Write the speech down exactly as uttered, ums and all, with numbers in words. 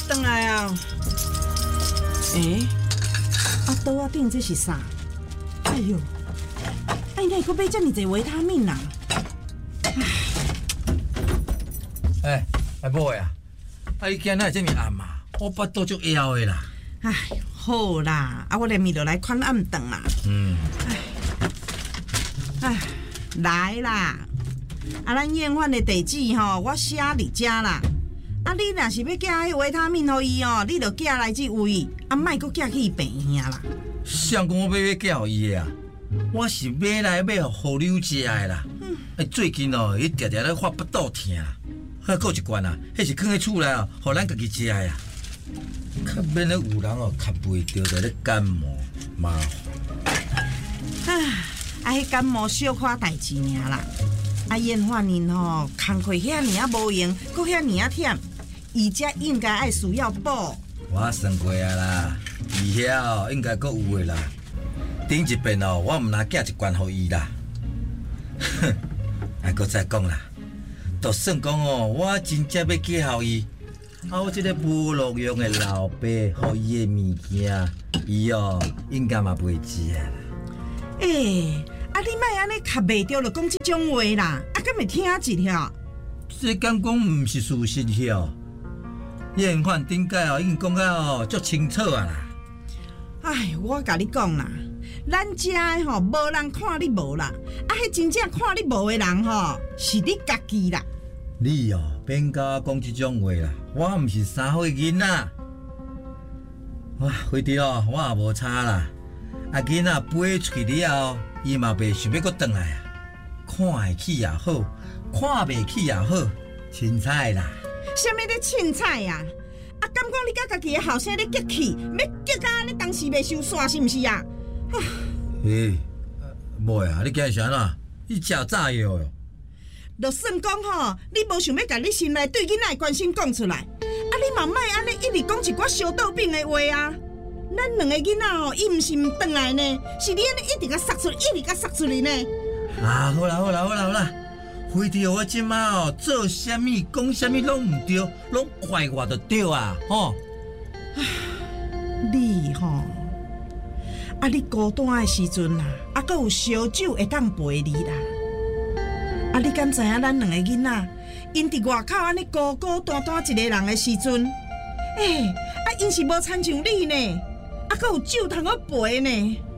回来啊！诶，啊，桌仔顶这是啥？哎呦，哎，你还买这么多维他命啊？ 哎，哎，某个啊，啊，你今仔这么暗嘛？我腹肚足枵的啦。 哎，好啦，啊，我连咪就来款暗顿啦。 嗯。 哎，哎，来啦！啊，咱验患的地址吼，我写伫遮啦。啊，你若是要寄迄维他命互伊哦，你就寄来这位，啊，莫搁寄去伊病兄啦。 谁讲我要要寄互伊的啊？我是买来要互你食的啦。嗯。哎，最近哦，伊常常咧发腹肚痛，还佫一罐啊，迄是放喺厝内哦，互咱家己食的呀。较免咧有人哦，较袂着着咧感冒麻烦。 啊，啊，迄感冒小可代志尔啦。啊，验患人吼，工课遐尔啊无用，搁遐尔啊忝，伊才应该爱需要补。 我算过啊啦，伊遐哦应该阁有的啦。顶一遍哦，我毋若寄一罐互伊啦。哼，还阁再讲啦，就算讲哦，我真正要寄互伊，啊，我这个无路用的老爸，互伊的物件，伊哦应该嘛袂食啦。 诶、欸，啊，你莫安尼卡袂着就讲即种话啦，啊，敢会听一条？ 这敢讲毋是事实哟。验患顶届哦，已经讲到哦足清楚啊啦。 哎，我甲你讲啦，咱遮的吼，无人看你无啦，啊，迄真正看你无的人吼，是你家己啦。 你哦，免甲我讲即种话啦，我毋是三岁囡仔。哇，回头哦，我也无差啦。啊，囡仔飞出去了后，伊嘛袂想要阁转来啊。看会起也好，看袂起也好，凊彩啦。 啥物咧凊彩啊？啊，敢讲你甲家己的后生咧激气，要激到安尼当时袂收煞是毋是啊？ 嘿，无呀，你今日是安怎？你食炸药哟？ 就算讲吼，你无想要甲你心内对囡仔的关心讲出来，啊，你嘛莫安尼一直讲一寡小倒病的话啊！咱两个囡仔吼，伊毋是毋转来呢，是你安尼一直甲杀出，一直甲杀出去呢。 啊，好啦好啦好啦好啦，非得我即马哦，做啥物讲啥物拢毋对，拢怪我就对啊，吼。 你吼，啊，你孤单的时阵啦，啊，阁有烧酒会当陪你啦。啊，你敢知影咱两个囡仔，因伫外口安尼孤孤单单一个人的时阵，诶、欸，啊，因是无亲像你呢，啊，阁有酒通我陪呢。